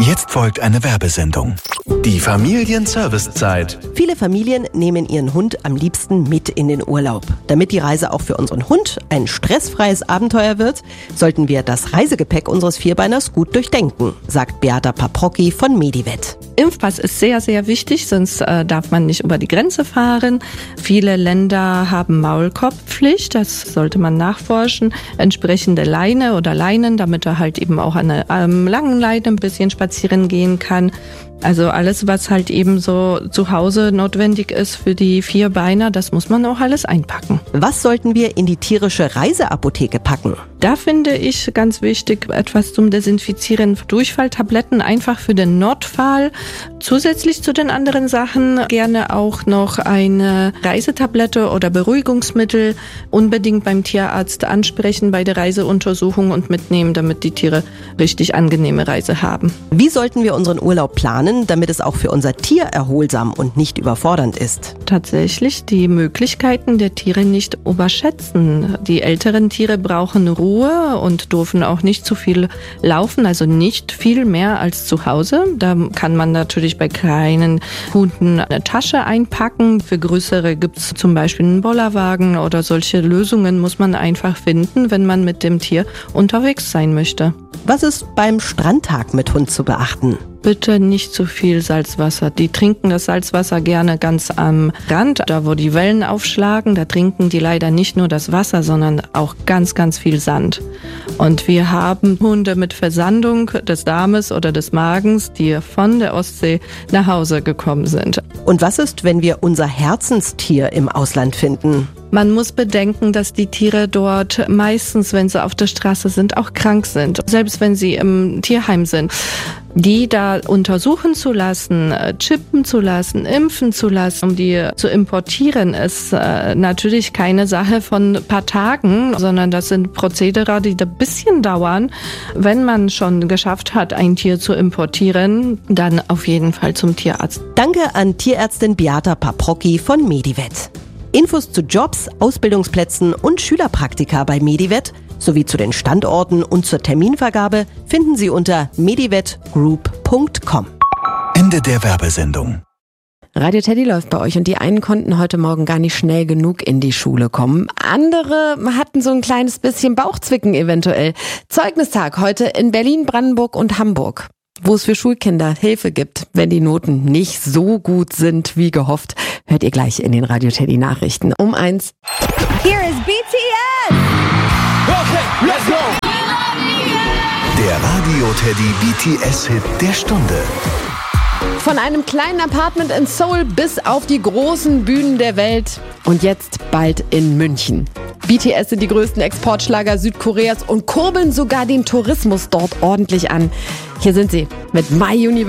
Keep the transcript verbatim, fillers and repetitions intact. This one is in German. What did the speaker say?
Jetzt folgt eine Werbesendung. Die Familienservicezeit. Viele Familien nehmen ihren Hund am liebsten mit in den Urlaub. Damit die Reise auch für unseren Hund ein stressfreies Abenteuer wird, sollten wir das Reisegepäck unseres Vierbeiners gut durchdenken, sagt Beata Paprocki von Medivet. Impfpass ist sehr, sehr wichtig, sonst äh, darf man nicht über die Grenze fahren. Viele Länder haben Maulkorbpflicht, das sollte man nachforschen. Entsprechende Leine oder Leinen, damit er halt eben auch an einer ähm, langen Leine ein bisschen spazieren gehen kann. Also alles, was halt eben so zu Hause notwendig ist für die Vierbeiner, das muss man auch alles einpacken. Was sollten wir in die tierische Reiseapotheke packen? Da finde ich ganz wichtig etwas zum Desinfizieren. Durchfalltabletten einfach für den Notfall. Zusätzlich zu den anderen Sachen gerne auch noch eine Reisetablette oder Beruhigungsmittel. Unbedingt beim Tierarzt ansprechen bei der Reiseuntersuchung und mitnehmen, damit die Tiere richtig angenehme Reise haben. Wie sollten wir unseren Urlaub planen, damit es auch für unser Tier erholsam und nicht überfordernd ist? Tatsächlich die Möglichkeiten der Tiere nicht überschätzen. Die älteren Tiere brauchen Ruhe und dürfen auch nicht zu viel laufen, also nicht viel mehr als zu Hause. Da kann man natürlich bei kleinen Hunden eine Tasche einpacken. Für größere gibt es zum Beispiel einen Bollerwagen oder solche Lösungen muss man einfach finden, wenn man mit dem Tier unterwegs sein möchte. Was ist beim Strandtag mit Hund zu beachten? Bitte nicht zu viel Salzwasser. Die trinken das Salzwasser gerne ganz am Rand, da wo die Wellen aufschlagen. Da trinken die leider nicht nur das Wasser, sondern auch ganz, ganz viel Sand. Und wir haben Hunde mit Versandung des Darmes oder des Magens, die von der Ostsee nach Hause gekommen sind. Und was ist, wenn wir unser Herzenstier im Ausland finden? Man muss bedenken, dass die Tiere dort meistens, wenn sie auf der Straße sind, auch krank sind. Selbst wenn sie im Tierheim sind. Die da untersuchen zu lassen, chippen zu lassen, impfen zu lassen, um die zu importieren, ist äh, natürlich keine Sache von ein paar Tagen, sondern das sind Prozedere, die ein bisschen dauern. Wenn man schon geschafft hat, ein Tier zu importieren, dann auf jeden Fall zum Tierarzt. Danke an Tierärztin Beata Paprocki von Medivet. Infos zu Jobs, Ausbildungsplätzen und Schülerpraktika bei Medivet sowie zu den Standorten und zur Terminvergabe finden Sie unter medivet group punkt com. Ende der Werbesendung. Radio Teddy läuft bei euch und die einen konnten heute Morgen gar nicht schnell genug in die Schule kommen. Andere hatten so ein kleines bisschen Bauchzwicken eventuell. Zeugnistag heute in Berlin, Brandenburg und Hamburg, wo es für Schulkinder Hilfe gibt, wenn die Noten nicht so gut sind wie gehofft. Hört ihr gleich in den Radio Teddy Nachrichten um eins. Here is B T S! Okay, let's go! Der Radio Teddy B T S-Hit der Stunde. Von einem kleinen Apartment in Seoul bis auf die großen Bühnen der Welt und jetzt bald in München. B T S sind die größten Exportschlager Südkoreas und kurbeln sogar den Tourismus dort ordentlich an. Hier sind sie mit My Universe.